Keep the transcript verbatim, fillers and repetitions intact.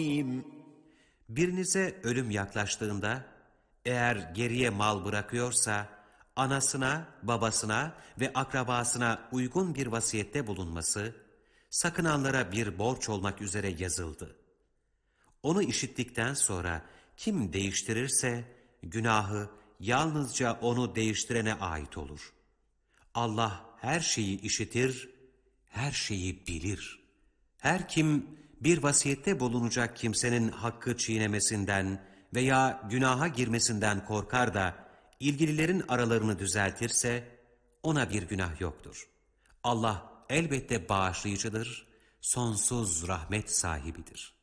Birinize ölüm yaklaştığında, eğer geriye mal bırakıyorsa, anasına, babasına ve akrabasına uygun bir vasiyette bulunması, sakınanlara bir borç olmak üzere yazıldı. Onu işittikten sonra kim değiştirirse, günahı yalnızca onu değiştirene ait olur. Allah her şeyi işitir, her şeyi bilir. Her kim bir vasiyette bulunacak kimsenin hakkı çiğnemesinden veya günaha girmesinden korkar da ilgililerin aralarını düzeltirse ona bir günah yoktur. Allah elbette bağışlayıcıdır, sonsuz rahmet sahibidir.